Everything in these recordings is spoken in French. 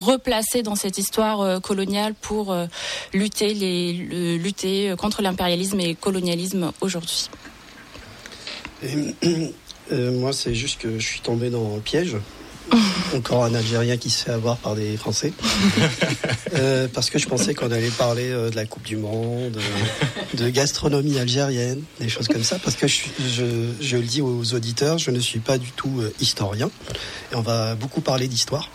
replacer dans cette histoire coloniale pour lutter contre l'impérialisme et le colonialisme aujourd'hui. Moi, c'est juste que je suis tombé dans le piège. Encore un Algérien qui se fait avoir par des Français. Parce que je pensais qu'on allait parler de la Coupe du Monde, de gastronomie algérienne, des choses comme ça. Parce que je le dis aux auditeurs, je ne suis pas du tout historien. Et on va beaucoup parler d'histoire.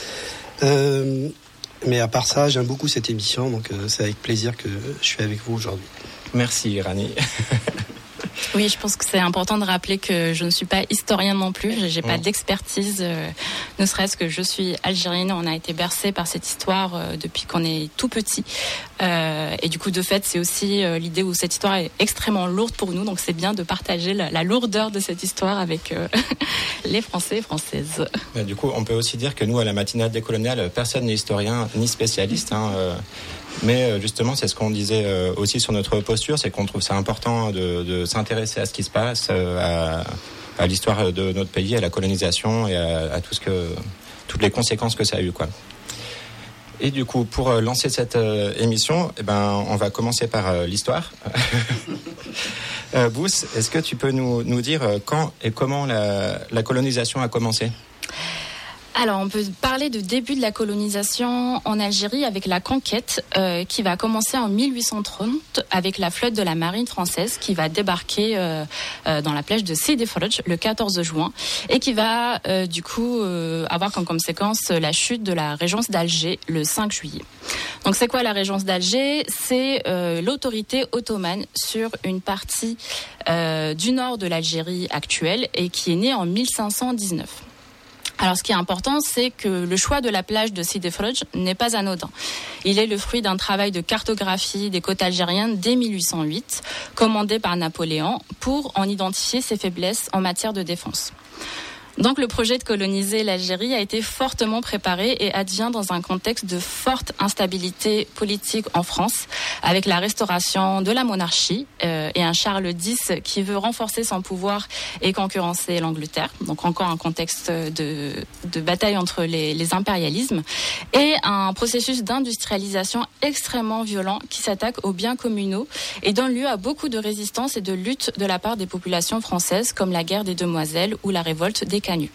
Mais à part ça, j'aime beaucoup cette émission. Donc c'est avec plaisir que je suis avec vous aujourd'hui. Merci Rani. Oui, je pense que c'est important de rappeler que je ne suis pas historien non plus. J'ai pas d'expertise, ne serait-ce que je suis algérienne. On a été bercé par cette histoire depuis qu'on est tout petit. Et du coup, de fait, c'est aussi l'idée où cette histoire est extrêmement lourde pour nous. Donc, c'est bien de partager la lourdeur de cette histoire avec les Français et Françaises. Du coup, on peut aussi dire que nous, à la matinale décoloniale, personne n'est historien ni spécialiste. Mais justement, c'est ce qu'on disait aussi sur notre posture, c'est qu'on trouve ça important de s'intéresser à ce qui se passe, à l'histoire de notre pays, à la colonisation et à toutes les conséquences que ça a eu, quoi. Et du coup, pour lancer cette émission, on va commencer par l'histoire. Bous, est-ce que tu peux nous dire quand et comment la colonisation a commencé ? Alors, on peut parler de début de la colonisation en Algérie avec la conquête qui va commencer en 1830 avec la flotte de la marine française qui va débarquer dans la plage de Sidi Frodj le 14 juin et qui va du coup avoir comme conséquence la chute de la régence d'Alger le 5 juillet. Donc, c'est quoi la régence d'Alger ? C'est l'autorité ottomane sur une partie du nord de l'Algérie actuelle et qui est née en 1519. Alors, ce qui est important, c'est que le choix de la plage de Sidi Frodj n'est pas anodin. Il est le fruit d'un travail de cartographie des côtes algériennes dès 1808, commandé par Napoléon, pour en identifier ses faiblesses en matière de défense. Donc, le projet de coloniser l'Algérie a été fortement préparé et advient dans un contexte de forte instabilité politique en France, avec la restauration de la monarchie et un Charles X qui veut renforcer son pouvoir et concurrencer l'Angleterre. Donc, encore un contexte de bataille entre les impérialismes et un processus d'industrialisation extrêmement violent qui s'attaque aux biens communaux et donne lieu à beaucoup de résistance et de lutte de la part des populations françaises, comme la guerre des Demoiselles ou la révolte des Canuts.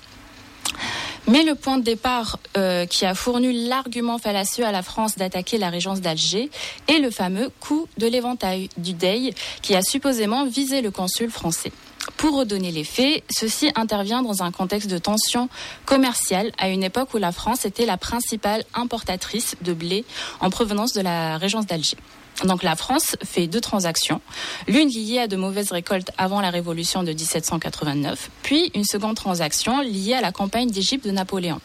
Mais le point de départ qui a fourni l'argument fallacieux à la France d'attaquer la régence d'Alger est le fameux coup de l'éventail du Dey qui a supposément visé le consul français. Pour redonner les faits, ceci intervient dans un contexte de tension commerciale à une époque où la France était la principale importatrice de blé en provenance de la régence d'Alger. Donc la France fait 2 transactions, l'une liée à de mauvaises récoltes avant la révolution de 1789, puis une seconde transaction liée à la campagne d'Égypte de Napoléon.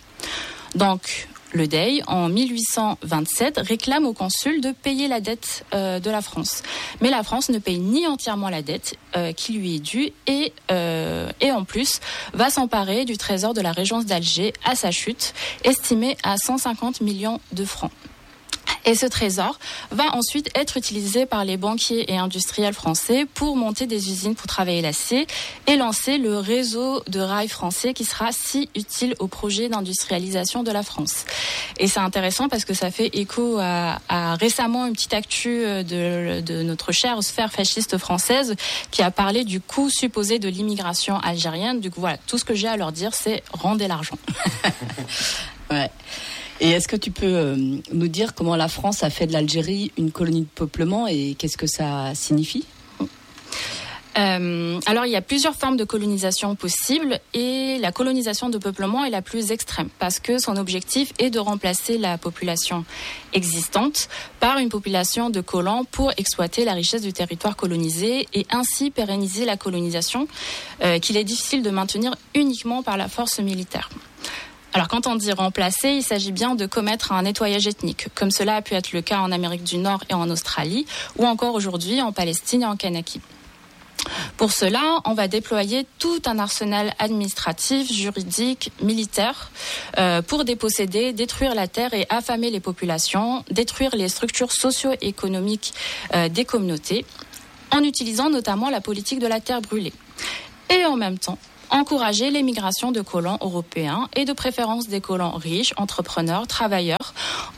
Donc le Dey, en 1827, réclame au consul de payer la dette de la France. Mais la France ne paye ni entièrement la dette qui lui est due et en plus va s'emparer du trésor de la régence d'Alger à sa chute, estimé à 150 millions de francs. Et ce trésor va ensuite être utilisé par les banquiers et industriels français pour monter des usines pour travailler l'acier et lancer le réseau de rails français qui sera si utile au projet d'industrialisation de la France. Et c'est intéressant parce que ça fait écho à récemment une petite actu de notre chère sphère fasciste française qui a parlé du coût supposé de l'immigration algérienne. Du coup, voilà, tout ce que j'ai à leur dire, c'est rendez l'argent. Ouais. Et est-ce que tu peux nous dire comment la France a fait de l'Algérie une colonie de peuplement et qu'est-ce que ça signifie ? Alors, il y a plusieurs formes de colonisation possibles et la colonisation de peuplement est la plus extrême parce que son objectif est de remplacer la population existante par une population de colons pour exploiter la richesse du territoire colonisé et ainsi pérenniser la colonisation qu'il est difficile de maintenir uniquement par la force militaire. Alors, quand on dit remplacer, il s'agit bien de commettre un nettoyage ethnique, comme cela a pu être le cas en Amérique du Nord et en Australie, ou encore aujourd'hui en Palestine et en Kanaki. Pour cela, on va déployer tout un arsenal administratif, juridique, militaire pour déposséder, détruire la terre et affamer les populations, détruire les structures socio-économiques des communautés, en utilisant notamment la politique de la terre brûlée. Et en même temps, encourager l'émigration de colons européens et de préférence des colons riches, entrepreneurs, travailleurs,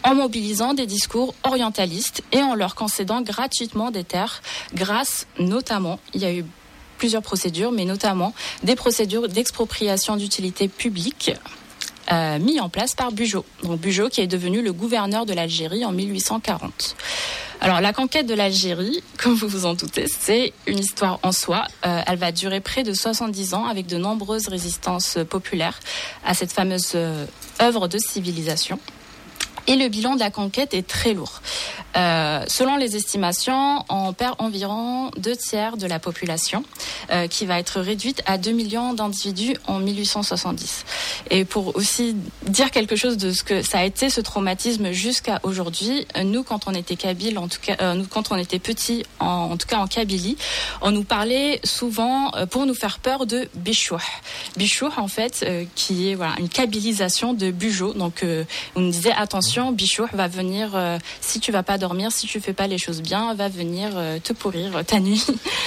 en mobilisant des discours orientalistes et en leur concédant gratuitement des terres grâce notamment, il y a eu plusieurs procédures, mais notamment des procédures d'expropriation d'utilité publique mis en place par Bugeaud. Donc Bugeaud qui est devenu le gouverneur de l'Algérie en 1840. Alors la conquête de l'Algérie, comme vous vous en doutez, c'est une histoire en soi. Elle va durer près de 70 ans avec de nombreuses résistances populaires à cette fameuse œuvre de civilisation. Et le bilan de la conquête est très lourd. Selon les estimations, on perd environ 2/3 de la population, qui va être réduite à 2 millions d'individus en 1870. Et pour aussi dire quelque chose de ce que ça a été ce traumatisme jusqu'à aujourd'hui, nous quand on était kabyle, en tout cas nous quand on était petits, en tout cas en Kabylie, on nous parlait souvent pour nous faire peur de Bichouh. Bichouh en fait, qui est une kabylisation de Bugeaud. Donc on nous disait attention, Bichouh va venir si tu vas pas dormir, si tu fais pas les choses bien, va venir te pourrir ta nuit.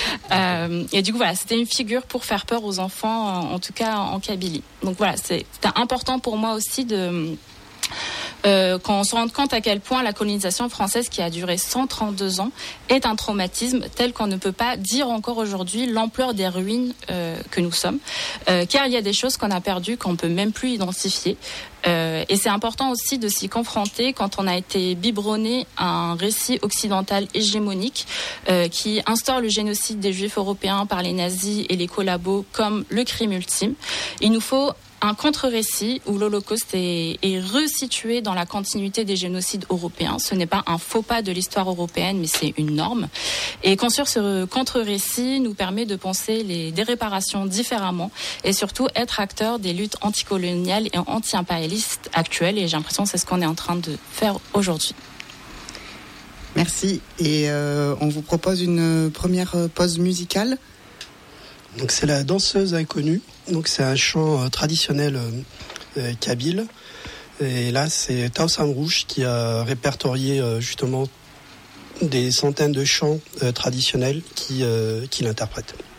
Et du coup c'était une figure pour faire peur aux enfants, en tout cas en Kabylie. Donc c'était important pour moi aussi de qu'on se rende compte à quel point la colonisation française, qui a duré 132 ans, est un traumatisme tel qu'on ne peut pas dire encore aujourd'hui l'ampleur des ruines que nous sommes, car il y a des choses qu'on a perdues qu'on ne peut même plus identifier. Et c'est important aussi de s'y confronter quand on a été biberonné à un récit occidental hégémonique qui instaure le génocide des Juifs européens par les nazis et les collabos comme le crime ultime. Il nous faut un contre-récit où l'Holocauste est resitué dans la continuité des génocides européens. Ce n'est pas un faux pas de l'histoire européenne, mais c'est une norme. Et construire ce contre-récit nous permet de penser des réparations différemment et surtout être acteur des luttes anticoloniales et anti-impérialistes actuelles. Et j'ai l'impression que c'est ce qu'on est en train de faire aujourd'hui. Merci. Et on vous propose une première pause musicale. Donc c'est la danseuse inconnue. Donc c'est un chant traditionnel kabyle. Et là c'est Tausan Rouge qui a répertorié justement des centaines de chants traditionnels qui l'interprètent.